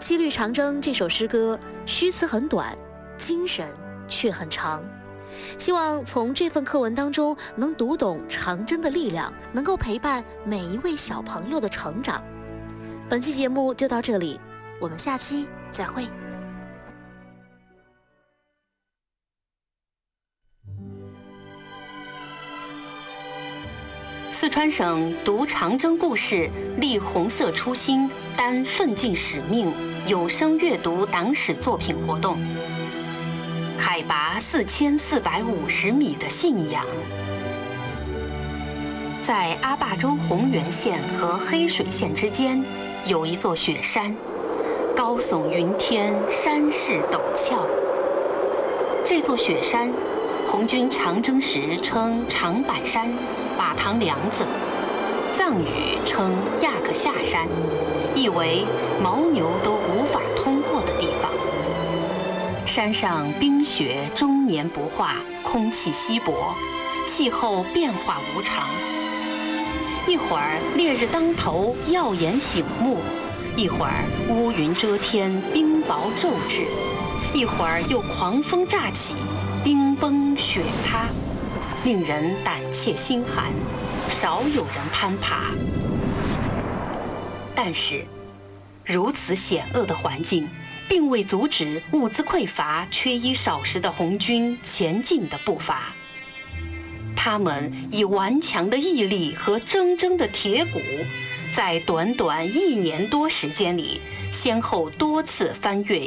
西律长征》这首诗歌诗词很短，精神却很长。希望从这份课文当中能读懂长征的力量，能够陪伴每一位小朋友的成长。本期节目就到这里，我们下期再会。 四川省读长征故事，立红色初心，担奋进使命有声阅读党史作品活动。海拔4450米的信仰。在阿坝州洪源县和黑水县之间，有一座雪山，高耸云天，山势陡峭。这座雪山，红军长征时称长板山、把塘梁子，藏语称亚克夏山，意为牦牛都无法通过的地方。山上冰雪终年不化，空气稀薄，气候变化无常。一会儿烈日当头，耀眼醒目；一会儿乌云遮天，冰雹骤至；一会儿又狂风乍起，冰崩雪塌，令人胆怯心寒，少有人攀爬。但是，如此险恶的环境，并未阻止物资匮乏、缺衣少食的红军前进的步伐。他们以顽强的毅力和铮铮的铁骨，在短短1年多时间里，先后多次翻越